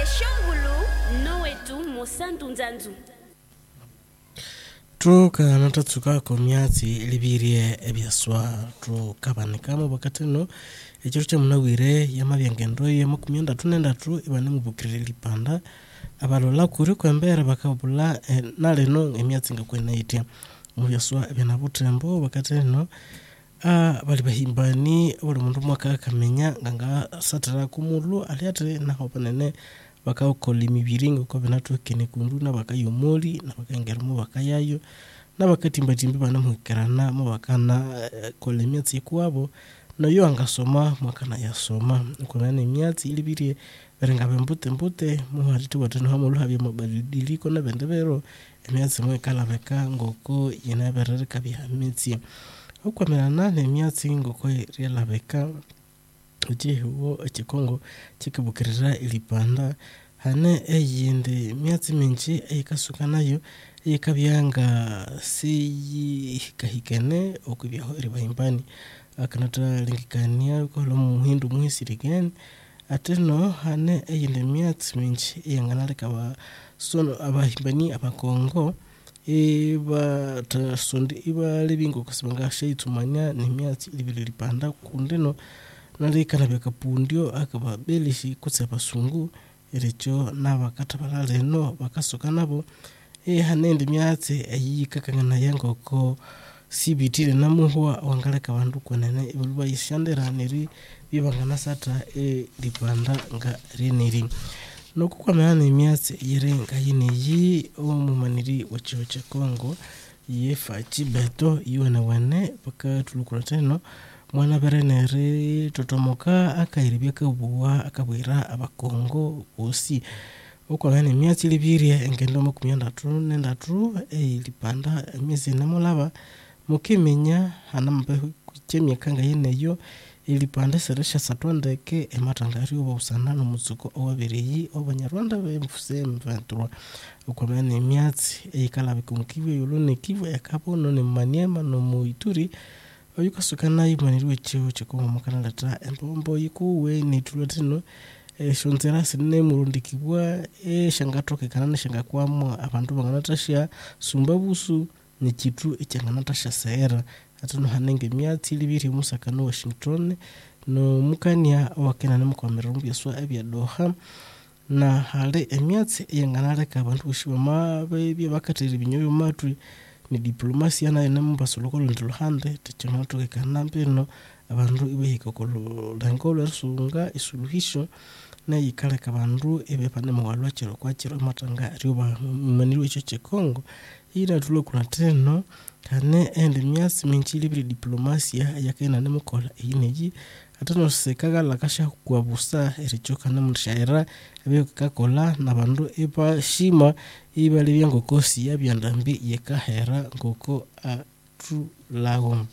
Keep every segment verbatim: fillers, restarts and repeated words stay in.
eshongulu nowetu musantu nzanzu Truka natatsuka ko myatsi libirie ebyaswa trukabanika mu bakateno ekiro kya munawire yamabyangendo ye makumyenda tunenda tru ibane mu bukirire lipanda abalola kuri kwembera bakabula e, naleno emyatsi ngakwena yitia mu byaswa ebyana butembo bakateno a bali bahimbani buli mundu mwaka kamenya nganga satara kumulu aliate na hopanene bakawukola imibiringo ko binatwekene kundu na bakayomoli na bakangeramo bakayayo na bakatimbatimbi bana mukarana mu bakana uh, kola emyatsi kwabo nayo angasoma mwakana yasoma kunane emyatsi ilibiri berenga bembute mbute mu haritu watano hamulu habye mabadiliko na bendebero emyatsi mwe kala beka ngoko yenaberere kabya emyatsi okwamerana nemyatsi ngoko riela beka uti huo ekikongo kikibukirira ilipanda hane eyinde myatsi minji eyikasuka nayo eyikabyanga si kahikene okubyaho ribahimbani akanata lingikania ko lo muhindu muhisirigen ateno hane eyinde myatsi minji eyanganaleka ba sono abahimbani abakongo eba tasondi iba libingo kusibanga sheitumanya ni myatsi libili lipanda kundeno nalikana bekapundio akaba belishi kutse basungu erecho nabakata balaleno bakasoka nabo e hanende myatsi ayikakangana yangoko sibitire namuhwa wangaleka bandu konene ibulwa yishandera neri bibangana sata e lipanda nga reneri nokukwamana emyatsi yirenga yineyi omumaniri wacho cha Kongo yefa chibeto yone wane bakatulukura teno mwana berenere totomoka akairibye kabuwa akabwira abakongo osi okwamana emyatsi libirie engendo makumyenda tru nenda tru elipanda emyezi namulaba mukimenya hanambe kuchemya kanga yeneyo ilipanda seresha satondeke ematangari obusana nomutsuko owabiriyi obanyarwanda bemfuse mventura okwamana emyatsi eyikala bikumkiwe yolone kiwe yakabono ne Maniema no Muituri oyukasukana imanirwe cyo cyo mukanalata embombo yikuwe nitulotino e shonzera sine murundikibwa e shangatoke kanana shangakwamo abantu banganatasha sumbabusu ni kitu ekyanganatasha sera atuno hanenge myatsi libiri musakano Washington no mukania wakena nemukwamira byaswa ebya Doha na hale emyatsi yanganaleka abantu bushibama bebye bakatira binyoyo matwi ni diplomasia na ene basolokolo nduluhande techamato kanambeno abantu ibehika ko langolo rusunga isuluhisho na yikaleka abantu ebepane mu walwachiro kwachiro matanga ryoba manirwe cyo Kongo ira tulo kuna teno kane ende myasi minchili bi diplomasia yakena nemukola ineji atano sekaga lakasha kwabusa erichoka na mushaira ebyo kakola nabandu epa shima ibali byango kosi yabyandambi yekahera ngoko atu lago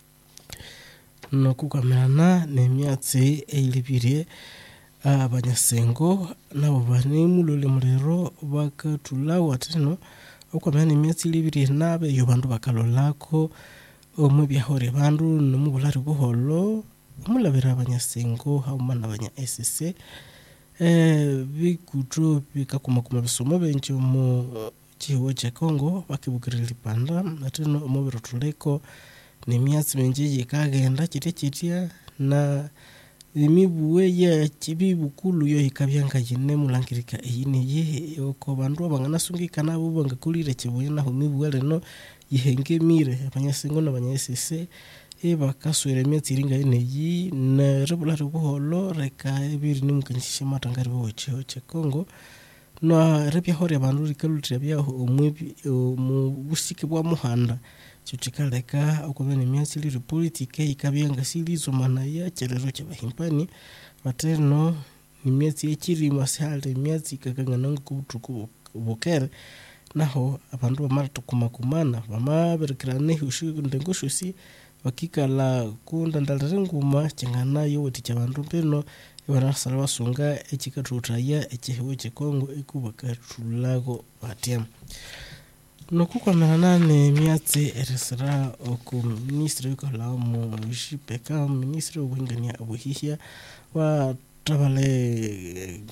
no kukamana nemyatsi eilibirie abanyasengo nabo bane mulole mulero bakatulawa teno okwamana emyatsi libiri nabe yo bandu bakalolako omubya bandu nomubulari buholo mulabira abanyasengo haumana abanya S C eh bikuto bikakuma kuma bisomo benje mu kiho cha Kongo bakibukirira lipanda atino omubiro tuleko nemyatsi menje yikagenda kiti kitia na imibuwe ya kibibukulu yo ikabyanga yine mulangirika yine ye oko bandu abanganasungika nabo bangakulire kibuye naho mibuwe reno yihengemire abanyasengo n'abanya S C eba kaswere myatsi ringa yineyi na rebulari buholo reka ebiri nimukanyisha matangari bo cyo cyo Kongo na rebya hore abantu rikalutira byaho omwebi mu busike bwa muhanda cyo okubene myatsi li politike ikabyanga silizo mana ya cyerero cy'abahimpani bateno ni myatsi ekiri masale myatsi kakangana ngutuku bokere naho abantu bamara tukumakumana bamaberekerane hushu ndengoshusi bakikala kunda ndalere nguma cyangana yo wati cy'abantu peno barasala basunga ekikatutaya ekihewe cy'Kongo ikubaka tulago batem no kukwamana ne myatsi eresera oku ministre kola mu jipeka ministre wingania abuhihia wa tabale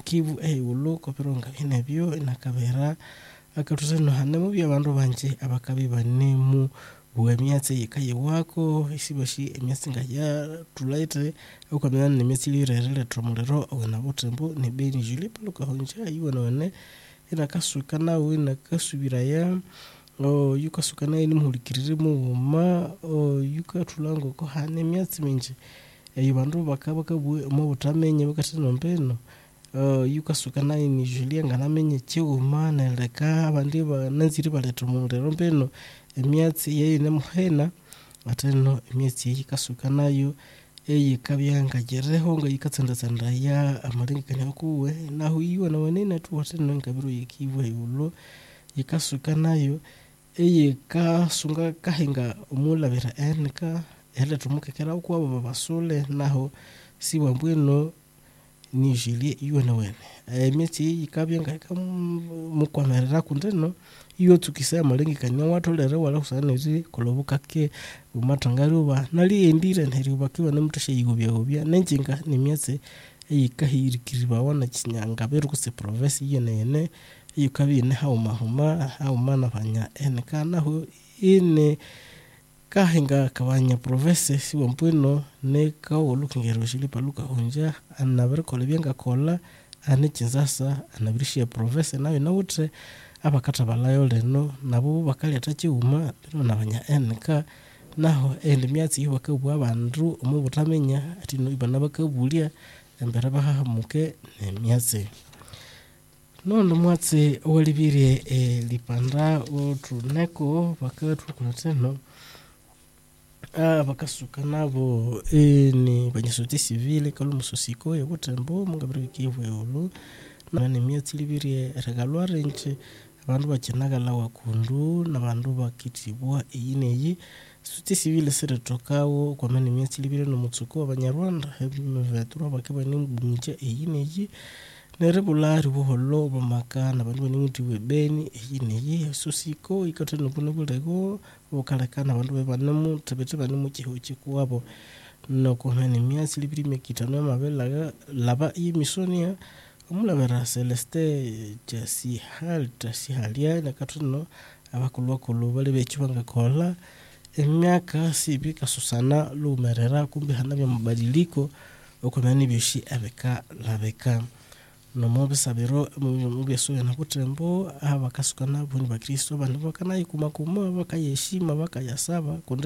Kivu eyulu koperonga binebyo inakabera akatuseno hanemu byabandu banje abakabi banemu bwemyatse yikaye wako isibashi emyatse ngaya tulaite ukamenya nemyatse lirerere tromulero wena botembo ne beni Julie Paluka honja yibona wane inakasuka nawe inakasubiraya o yukasukana ini mulikirire mu ma o yukatulango ko hane myatse minje eyibandu bakabaka mu butamenye bakatino mpeno uh, yukasukana ini Julie nganamenye cyuma neleka abandi bananziri baletomurero mpeno emyatsi yeyine muhena ateno emyatsi yikasukana yo eye kabyanga gereho ngo yikatsandatsanda ya amalengekanya kuwe naho yiwe na wanene tu wateno ngabiro yikivu yulo yikasukana yo eye kasunga kahinga umulabira enka hele tumukekera uko babasule naho siwa mbwino ni Julie yiwe na wene emyatsi yikabyanga kamukwamerera kundeno iyo tukisema malengekanya watolere wala kusana izi kolobuka ke umatangaruba nali endire ntiriba kiwa nemuteshe yigobya gobya nenjinga nimyatse eyikahirikiriba wana kinyanga beru kuse province yene yene yukabine hauma huma hauma nabanya enka naho ine kahinga kabanya province siwa mpwino ne kawo lukingero Julie Paluka honja anabere kolebyenga kola ane kinzasa anabirishia province nawe nawutre abakata balayo leno nabo bakali atachiuma leno nabanya enka naho endi myatsi yobakabwa abandu mu butamenya ati no ibana bakabulia embera bahamuke nemyatsi nondo mwatsi olibire e lipanda otuneko bakatu kunateno ah bakasuka nabo e ni banyesoti civile kalumususiko yobutembo mungabire Kivu yulu nani myatsi libire regalware nche abantu bakinaga lawa kundu nabandu bakitibwa eyineyi suti civile sere tokawo kwa mani myatsi libire no mutsuko abanyarwanda vetura bakaba nimbumiche eyineyi nerebulari boholo bamaka nabandu banimuti webeni eyineyi susiko ikateno bunebulego bokalekana abantu bebanemu tebete banimu kihochi kuwabo no kwa mani myatsi libire mekitano mabela laba imisonia umulabera Celeste jasi hal jasi halia na katuno abakulwa kulu bale bekibanga kola emyaka sibika susana lumerera kumbe hanabya mabadiliko okomani byoshi abeka labeka no mobisabiro mu byeso na kutembo abakasukana buni bakristo bandi bakana ikuma kuma bakayeshima bakayasaba